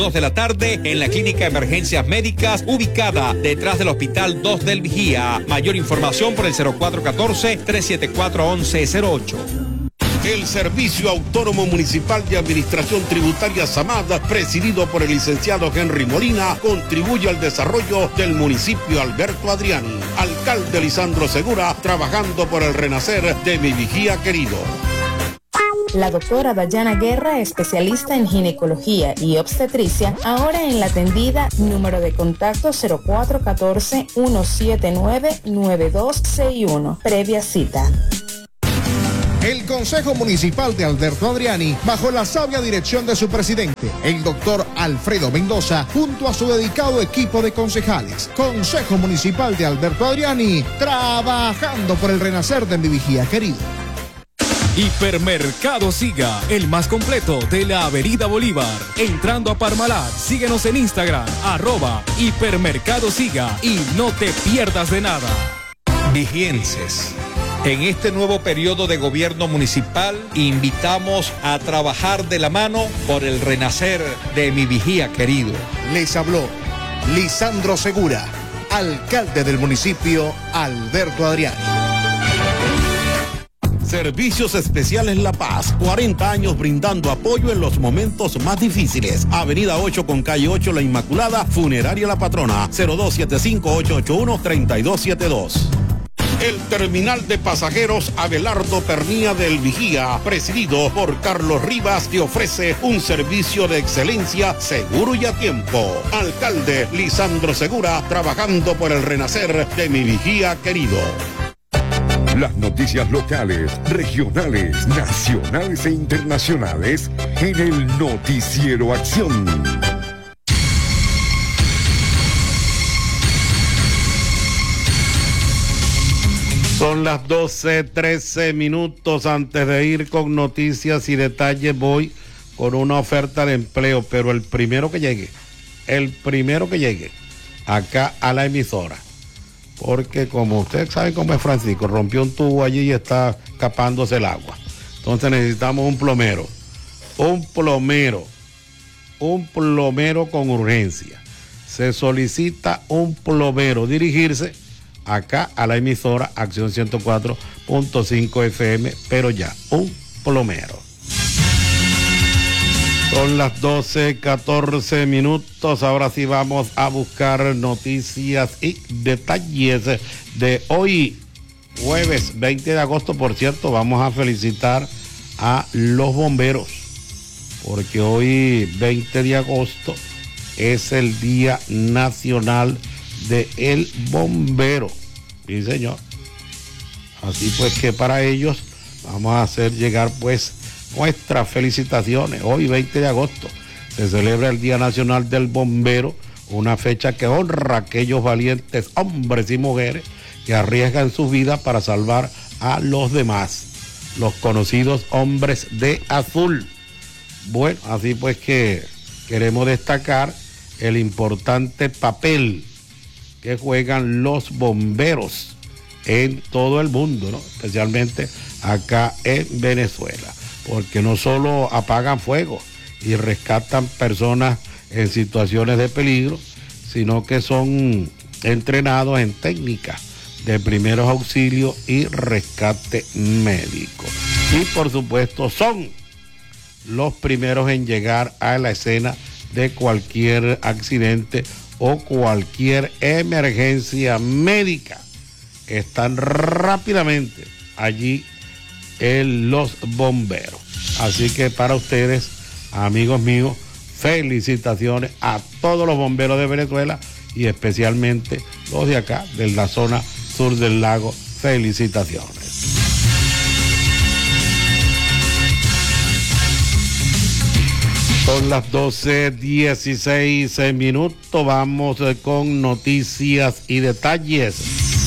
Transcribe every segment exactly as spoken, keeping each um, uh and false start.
dos de la tarde en la Clínica Emergencias Médicas, ubicada detrás del Hospital dos del Vigía. Mayor información por el cero cuatro uno cuatro, tres siete cuatro, once cero ocho. El Servicio Autónomo Municipal de Administración Tributaria SAMAD, presidido por el licenciado Henry Molina, contribuye al desarrollo del municipio Alberto Adriani. Alcalde Lisandro Segura, trabajando por el renacer de mi Vigía querido. La doctora Dayana Guerra, especialista en ginecología y obstetricia, ahora en la atendida, número de contacto cero cuatro uno cuatro, uno siete nueve, nueve dos seis uno, previa cita. El Consejo Municipal de Alberto Adriani, bajo la sabia dirección de su presidente, el doctor Alfredo Mendoza, junto a su dedicado equipo de concejales. Consejo Municipal de Alberto Adriani, trabajando por el renacer de mi Vigía querido. Hipermercado Siga, el más completo de la Avenida Bolívar. Entrando a Parmalat, síguenos en Instagram, arroba Hipermercado Siga, y no te pierdas de nada. Vigienses. En este nuevo periodo de gobierno municipal, invitamos a trabajar de la mano por el renacer de mi Vigía querido. Les habló Lisandro Segura, alcalde del municipio Alberto Adriani. Servicios Especiales La Paz, cuarenta años brindando apoyo en los momentos más difíciles. Avenida ocho con calle ocho La Inmaculada, Funeraria La Patrona, cero dos siete cinco, ocho ocho uno, tres dos siete dos. El terminal de pasajeros Abelardo Pernía del Vigía, presidido por Carlos Rivas, te ofrece un servicio de excelencia seguro y a tiempo. Alcalde Lisandro Segura, trabajando por el renacer de mi Vigía querido. Las noticias locales, regionales, nacionales e internacionales en el Noticiero Acción. Son las doce, trece minutos. Antes de ir con noticias y detalles, voy con una oferta de empleo, pero el primero que llegue, el primero que llegue acá a la emisora, porque como usted sabe cómo es Francisco, rompió un tubo allí y está escapándose el agua. Entonces necesitamos un plomero, un plomero, un plomero con urgencia. Se solicita un plomero, dirigirse acá a la emisora Acción ciento cuatro punto cinco F M, pero ya, un plomero. Son las doce, catorce minutos. Ahora sí vamos a buscar noticias y detalles de hoy, jueves veinte de agosto. Por cierto, vamos a felicitar a los bomberos, porque hoy, veinte de agosto, es el Día Nacional del Bombero. Sí, señor. Así pues que para ellos vamos a hacer llegar pues nuestras felicitaciones. Hoy, veinte de agosto, se celebra el Día Nacional del Bombero, una fecha que honra a aquellos valientes hombres y mujeres que arriesgan su vida para salvar a los demás, los conocidos hombres de azul. Bueno, así pues que queremos destacar el importante papel que juegan los bomberos en todo el mundo, ¿no? Especialmente acá en Venezuela, porque no solo apagan fuego y rescatan personas en situaciones de peligro, sino que son entrenados en técnicas de primeros auxilios y rescate médico. Y por supuesto son los primeros en llegar a la escena de cualquier accidente o cualquier emergencia médica. Están rápidamente allí en los bomberos. Así que para ustedes, amigos míos, felicitaciones a todos los bomberos de Venezuela y especialmente los de acá, de la zona sur del lago. Felicitaciones. Son las doce, dieciséis minutos. Vamos con noticias y detalles.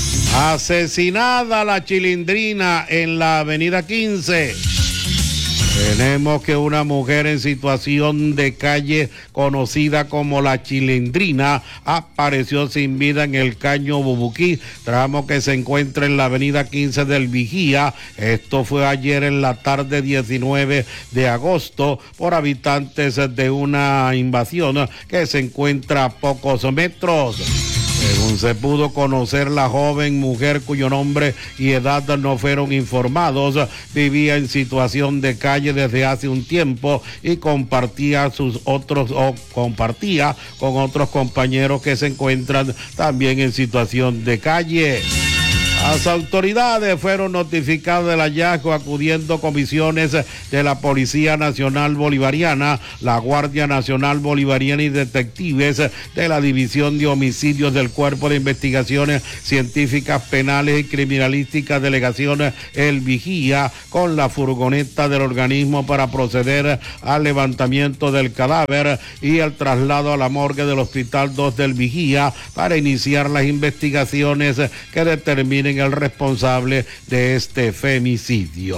Asesinada la Chilindrina en la avenida quince. Tenemos que una mujer en situación de calle conocida como La Chilindrina apareció sin vida en el Caño Bubuquí, tramo que se encuentra en la avenida quince del Vigía. Esto fue ayer en la tarde diecinueve de agosto por habitantes de una invasión que se encuentra a pocos metros. Según se pudo conocer, la joven mujer cuyo nombre y edad no fueron informados vivía en situación de calle desde hace un tiempo y compartía sus otros o compartía con otros compañeros que se encuentran también en situación de calle. Las autoridades fueron notificadas del hallazgo acudiendo comisiones de la Policía Nacional Bolivariana, la Guardia Nacional Bolivariana y detectives de la División de Homicidios del Cuerpo de Investigaciones Científicas Penales y Criminalísticas Delegación El Vigía con la furgoneta del organismo para proceder al levantamiento del cadáver y el traslado a la morgue del Hospital dos del Vigía para iniciar las investigaciones que determinen el responsable de este femicidio.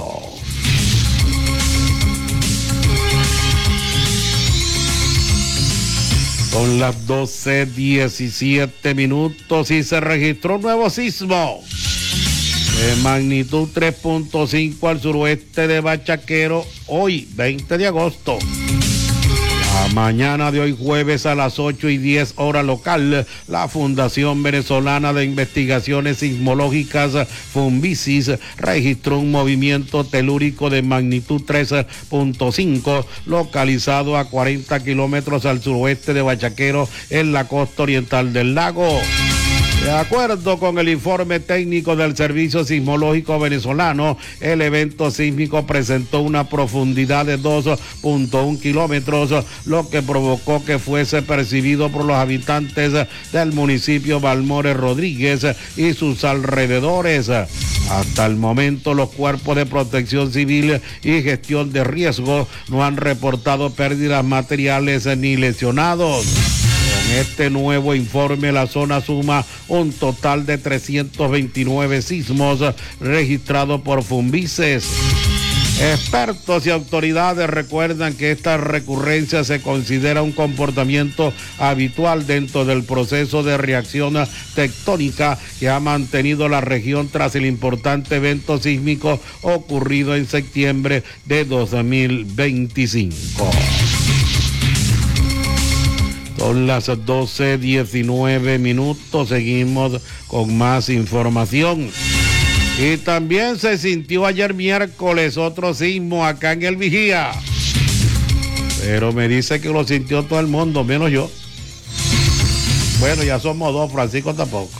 Son las doce diecisiete minutos y se registró un nuevo sismo de magnitud tres punto cinco al suroeste de Bachaquero hoy, veinte de agosto. La mañana de hoy jueves a las ocho y diez hora local, la Fundación Venezolana de Investigaciones Sismológicas Funvisis registró un movimiento telúrico de magnitud tres punto cinco localizado a cuarenta kilómetros al suroeste de Bachaquero en la costa oriental del lago. De acuerdo con el informe técnico del Servicio Sismológico Venezolano, el evento sísmico presentó una profundidad de dos punto uno kilómetros, lo que provocó que fuese percibido por los habitantes del municipio Balmores Rodríguez y sus alrededores. Hasta el momento, los cuerpos de protección civil y gestión de riesgo no han reportado pérdidas materiales ni lesionados. Con este nuevo informe, la zona suma un total de trescientos veintinueve sismos registrados por Funvises. Expertos y autoridades recuerdan que esta recurrencia se considera un comportamiento habitual dentro del proceso de reacción tectónica que ha mantenido la región tras el importante evento sísmico ocurrido en septiembre de dos mil veinticinco. Son las doce diecinueve minutos, seguimos con más información. Y también se sintió ayer miércoles otro sismo acá en El Vigía. Pero me dice que lo sintió todo el mundo, menos yo. Bueno, ya somos dos, Francisco tampoco.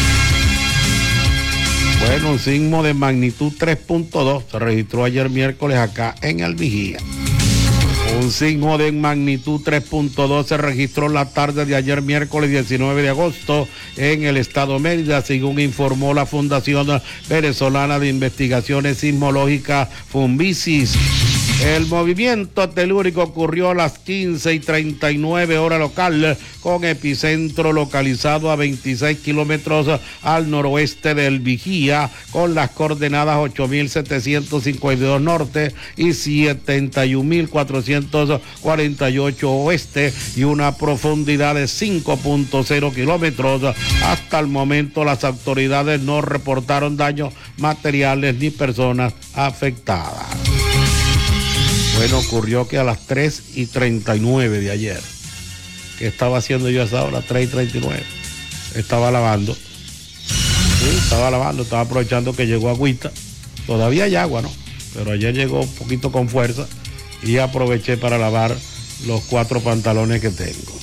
Bueno, un sismo de magnitud tres punto dos se registró ayer miércoles acá en El Vigía. Un sismo de magnitud tres punto dos se registró la tarde de ayer miércoles diecinueve de agosto en el estado Mérida, según informó la Fundación Venezolana de Investigaciones Sismológicas Funvisis. El movimiento telúrico ocurrió a las quince y treinta y nueve hora local, con epicentro localizado a veintiséis kilómetros al noroeste del Vigía, con las coordenadas ocho mil setecientos cincuenta y dos norte y setenta y un mil cuatrocientos cuarenta y ocho oeste y una profundidad de cinco punto cero kilómetros. Hasta el momento las autoridades no reportaron daños materiales ni personas afectadas. Bueno, ocurrió que a las tres y treinta y nueve de ayer, ¿qué estaba haciendo yo a esa hora? tres y treinta y nueve. Estaba lavando. Sí, estaba lavando, estaba aprovechando que llegó agüita. Todavía hay agua, ¿no? Pero ayer llegó un poquito con fuerza y aproveché para lavar los cuatro pantalones que tengo.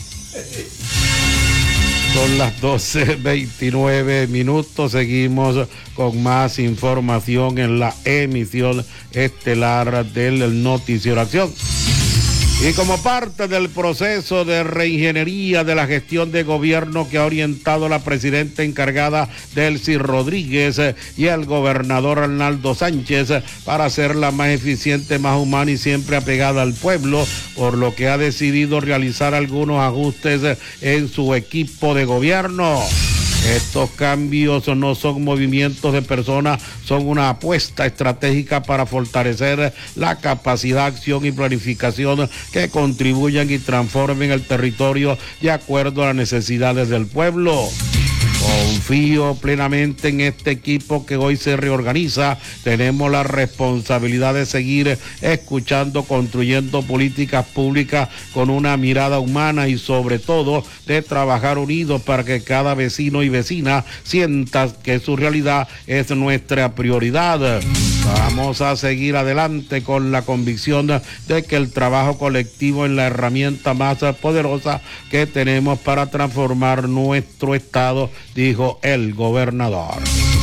Son las doce veintinueve minutos, seguimos con más información en la emisión estelar del Noticiero Acción. Y como parte del proceso de reingeniería de la gestión de gobierno que ha orientado la presidenta encargada Delcy Rodríguez y el gobernador Arnaldo Sánchez para hacerla más eficiente, más humana y siempre apegada al pueblo, por lo que ha decidido realizar algunos ajustes en su equipo de gobierno. Estos cambios no son movimientos de personas, son una apuesta estratégica para fortalecer la capacidad, acción y planificación que contribuyan y transformen el territorio de acuerdo a las necesidades del pueblo. Confío plenamente en este equipo que hoy se reorganiza. Tenemos la responsabilidad de seguir escuchando, construyendo políticas públicas con una mirada humana y sobre todo de trabajar unidos para que cada vecino y vecina sienta que su realidad es nuestra prioridad. Vamos a seguir adelante con la convicción de que el trabajo colectivo es la herramienta más poderosa que tenemos para transformar nuestro estado, dijo el gobernador.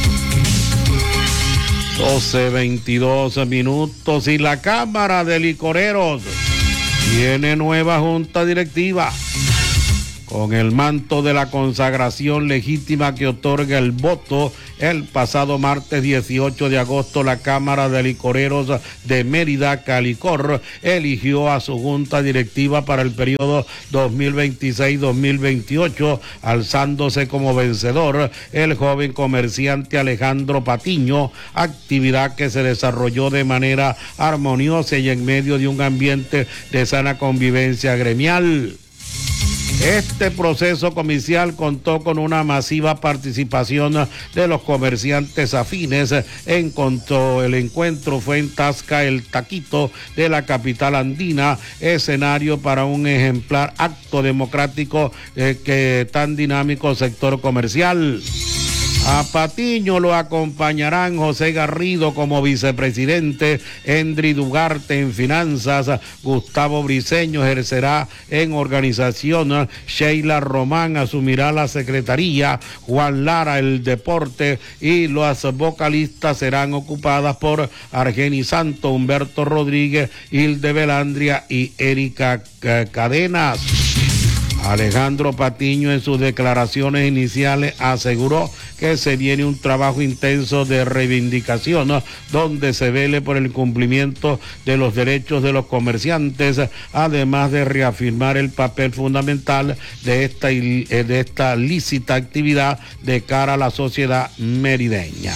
doce veintidós minutos y la Cámara de Licoreros tiene nueva junta directiva. Con el manto de la consagración legítima que otorga el voto, el pasado martes dieciocho de agosto la Cámara de Licoreros de Mérida, Calicor, eligió a su junta directiva para el periodo dos mil veintiséis dos mil veintiocho, alzándose como vencedor el joven comerciante Alejandro Patiño, actividad que se desarrolló de manera armoniosa y en medio de un ambiente de sana convivencia gremial. Este proceso comercial contó con una masiva participación de los comerciantes afines. En cuanto el encuentro fue en Tasca El Taquito de la capital andina, escenario para un ejemplar acto democrático eh, que tan dinámico sector comercial. A Patiño lo acompañarán José Garrido como vicepresidente, Endry Dugarte en finanzas, Gustavo Briceño ejercerá en organización, Sheila Román asumirá la secretaría, Juan Lara el deporte y las vocalistas serán ocupadas por Argeni Santo, Humberto Rodríguez, Hilde Belandria y Erika Cadenas. Alejandro Patiño en sus declaraciones iniciales aseguró que se viene un trabajo intenso de reivindicación, ¿no?, donde se vele por el cumplimiento de los derechos de los comerciantes, además de reafirmar el papel fundamental de esta, de esta lícita actividad de cara a la sociedad merideña.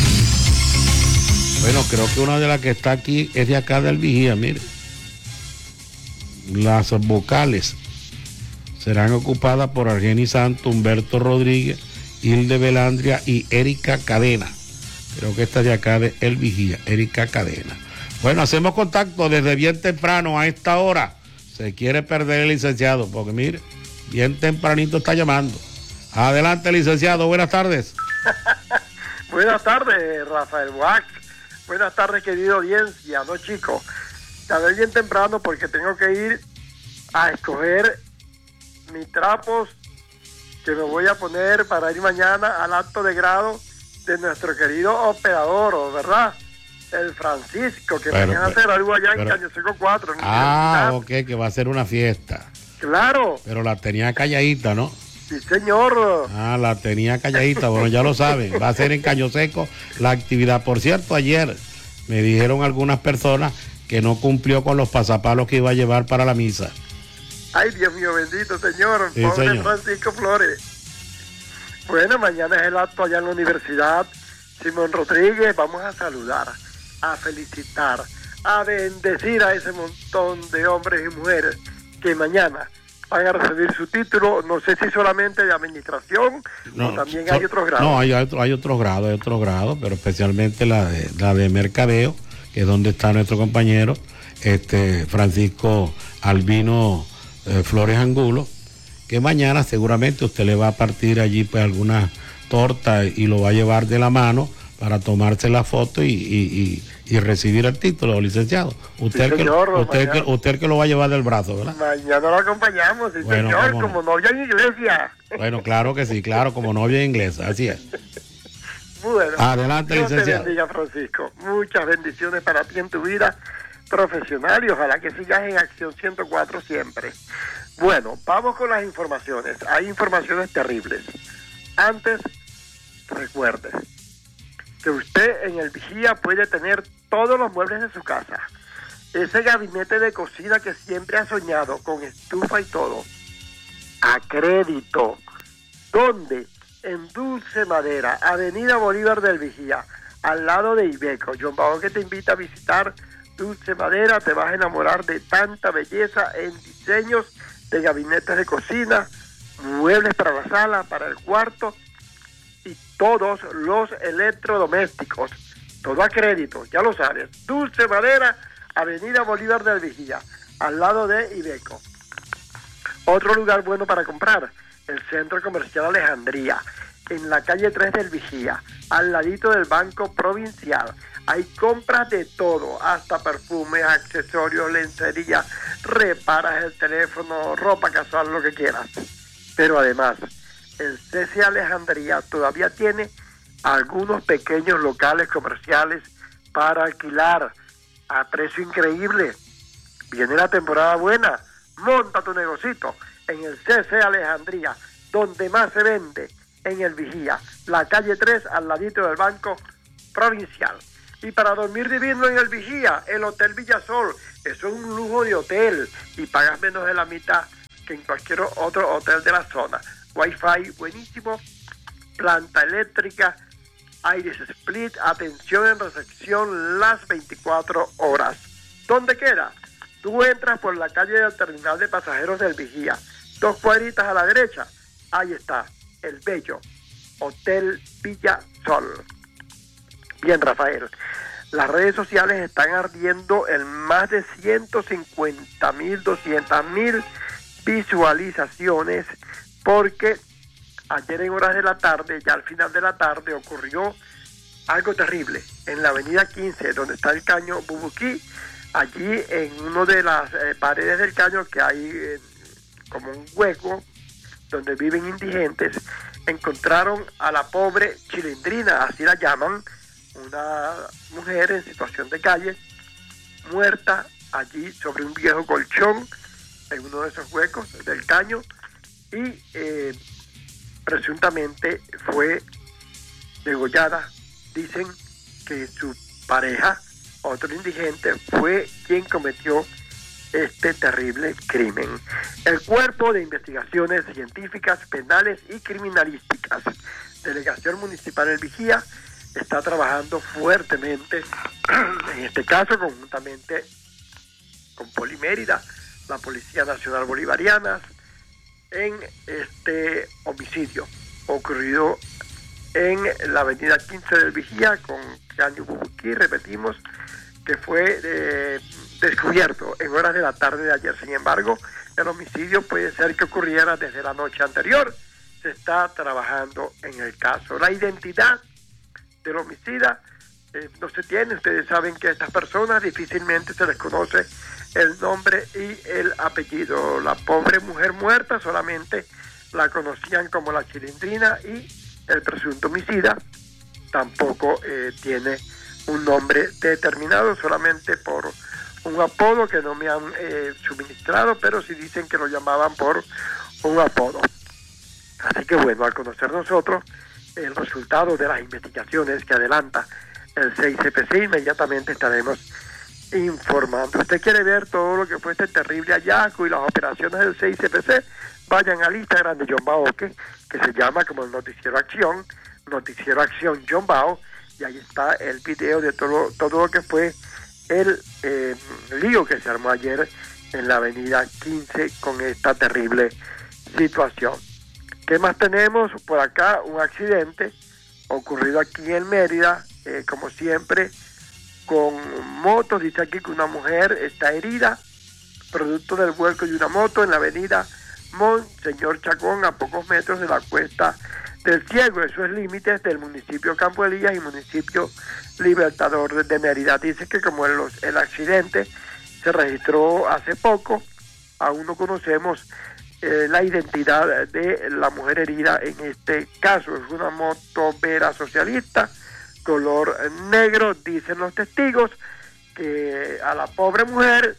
Bueno, creo que una de las que está aquí es de acá del Vigía, mire. Las vocales serán ocupadas por Argeni Santo, Humberto Rodríguez, Hilde Belandria y Erika Cadena. Creo que esta de acá de El Vigía, Erika Cadena. Bueno, hacemos contacto desde bien temprano a esta hora. Se quiere perder el licenciado, porque mire, bien tempranito está llamando. Adelante, licenciado, buenas tardes. Buenas tardes, Rafael Buac. Buenas tardes, querida audiencia. No, chicos, llamé bien temprano porque tengo que ir a escoger mis trapos que me voy a poner para ir mañana al acto de grado de nuestro querido operador, ¿verdad? El Francisco, que pero, mañana hacer algo allá pero, en Caño Seco cuatro. Ah, ok, que va a ser una fiesta. Claro. Pero la tenía calladita, ¿no? Sí, señor. Ah, la tenía calladita, bueno, ya lo saben, va a ser en Caño Seco la actividad. Por cierto, ayer me dijeron algunas personas que no cumplió con los pasapalos que iba a llevar para la misa. Ay, Dios mío, bendito Señor, sí, pobre señor. Francisco Flores. Bueno, mañana es el acto allá en la Universidad Simón Rodríguez. Vamos a saludar, a felicitar, a bendecir a ese montón de hombres y mujeres que mañana van a recibir su título, no sé si solamente de administración, no, o también so, hay otros grados. No, hay, hay otros grados, hay otros grados, pero especialmente la de, la de mercadeo, que es donde está nuestro compañero, este Francisco Albino Eh, Flores Angulo, que mañana seguramente usted le va a partir allí pues alguna torta y lo va a llevar de la mano para tomarse la foto y, y, y, y recibir el título, licenciado. Usted, sí, que, señor, usted, que, usted que lo va a llevar del brazo, ¿verdad? Mañana lo acompañamos, sí, bueno, señor, como no. novia en iglesia. Bueno, claro que sí, claro, como novia inglesa, así es. Bueno, adelante, Dios licenciado. te bendiga, Francisco. Muchas bendiciones para ti en tu vida profesional y ojalá que sigas en Acción ciento cuatro siempre. Bueno, vamos con las informaciones. Hay informaciones terribles. Antes, recuerde que usted en el Vigía puede tener todos los muebles de su casa. Ese gabinete de cocina que siempre ha soñado, con estufa y todo, a crédito. ¿Dónde? en Dulce Madera, Avenida Bolívar del Vigía, al lado de Ibeco. John Bao, que te invita a visitar Dulce Madera, te vas a enamorar de tanta belleza en diseños de gabinetes de cocina, muebles para la sala, para el cuarto y todos los electrodomésticos. Todo a crédito, ya lo sabes. Dulce Madera, Avenida Bolívar del Vigía, al lado de Ibeco. Otro lugar bueno para comprar, el Centro Comercial Alejandría, en la calle tres del Vigía, al ladito del Banco Provincial. Hay compras de todo, hasta perfumes, accesorios, lencería, reparas el teléfono, ropa casual, lo que quieras. Pero además, el C C Alejandría todavía tiene algunos pequeños locales comerciales para alquilar a precio increíble. Viene la temporada buena, monta tu negocito en el C C Alejandría, donde más se vende, en el Vigía, la calle tres, al ladito del Banco Provincial. Y para dormir divino en el Vigía, el Hotel Villasol, eso es un lujo de hotel y pagas menos de la mitad que en cualquier otro hotel de la zona. Wi-Fi buenísimo, planta eléctrica, aires split, atención en recepción las veinticuatro horas. ¿Dónde queda? Tú entras por la calle del terminal de pasajeros del Vigía, dos cuadritas a la derecha, ahí está, el bello Hotel Villasol. Bien, Rafael, las redes sociales están ardiendo en más de ciento cincuenta mil, doscientas mil visualizaciones, porque ayer en horas de la tarde, ya al final de la tarde, ocurrió algo terrible en la avenida quince, donde está el caño Bubuquí. Allí en una de las eh, paredes del caño, que hay eh, como un hueco donde viven indigentes, encontraron a la pobre Chilindrina, así la llaman, una mujer en situación de calle, muerta allí sobre un viejo colchón en uno de esos huecos del caño, y eh, presuntamente fue degollada. Dicen que su pareja, otro indigente, fue quien cometió este terrible crimen. El Cuerpo de Investigaciones Científicas, Penales y Criminalísticas, Delegación Municipal del Vigía, está trabajando fuertemente, en este caso conjuntamente con Polimérida, la Policía Nacional Bolivariana, en este homicidio ocurrido en la avenida quince del Vigía con Caño Bubuquí, repetimos, que fue eh, descubierto en horas de la tarde de ayer. Sin embargo, el homicidio puede ser que ocurriera desde la noche anterior. Se está trabajando en el caso. La identidad del homicida eh, no se tiene. Ustedes saben que a estas personas difícilmente se les conoce el nombre y el apellido. La pobre mujer muerta solamente la conocían como la Chilindrina, y el presunto homicida tampoco eh, tiene un nombre determinado, solamente por un apodo que no me han eh, suministrado, pero sí dicen que lo llamaban por un apodo. Así que bueno, al conocer nosotros el resultado de las investigaciones que adelanta el seis C P C, inmediatamente estaremos informando. ¿Usted quiere ver todo lo que fue este terrible hallazgo y las operaciones del seis C P C? Vayan al Instagram de John Bao, que, que se llama como el Noticiero Acción, Noticiero Acción John Bao, y ahí está el video de todo, todo lo que fue el eh, lío que se armó ayer en la avenida quince con esta terrible situación. ¿Qué más tenemos? Por acá un accidente ocurrido aquí en Mérida, eh, como siempre, con motos. Dice aquí que una mujer está herida, producto del vuelco de una moto en la avenida Monseñor Chacón, a pocos metros de la Cuesta del Ciego. Eso es límites del municipio Campo Elías y municipio Libertador de Mérida. Dice que como el, el accidente se registró hace poco, aún no conocemos eh, la identidad de la mujer herida en este caso. Es una moto Vera socialista, color negro. Dicen los testigos que a la pobre mujer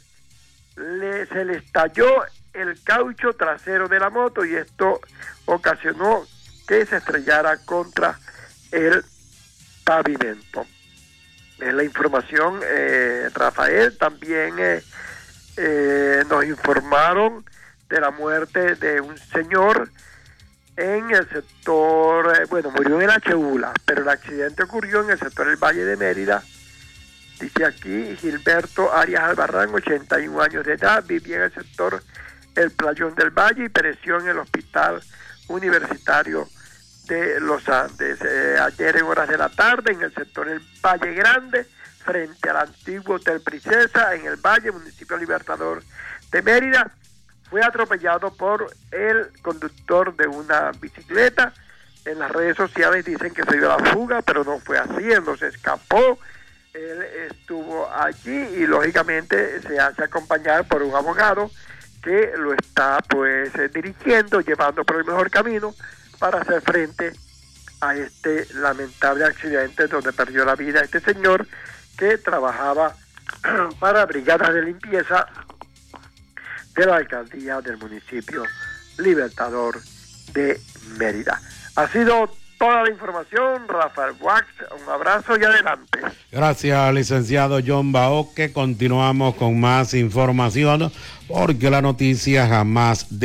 le, se le estalló el caucho trasero de la moto, y esto ocasionó que se estrellara contra el pavimento. En la información, eh, Rafael, también eh, eh, nos informaron de la muerte de un señor en el sector, eh, bueno, murió en el Achebula, pero el accidente ocurrió en el sector del Valle de Mérida. Dice aquí Gilberto Arias Albarrán, ochenta y un años de edad, vivía en el sector El Playón del Valle y pereció en el hospital universitario de Los Andes. Eh, ayer en horas de la tarde en el sector El Valle Grande, frente al antiguo Hotel Princesa, en el Valle, municipio Libertador de Mérida, fue atropellado por el conductor de una bicicleta. En las redes sociales dicen que se dio a la fuga, pero no fue así, él no se escapó, él estuvo allí y lógicamente se hace acompañar por un abogado que lo está pues eh, dirigiendo, llevando por el mejor camino para hacer frente a este lamentable accidente donde perdió la vida este señor que trabajaba para brigadas de limpieza de la alcaldía del municipio Libertador de Mérida. Ha sido toda la información, Rafael Wax, un abrazo y adelante. Gracias, licenciado John Baoque. Continuamos con más información porque la noticia jamás de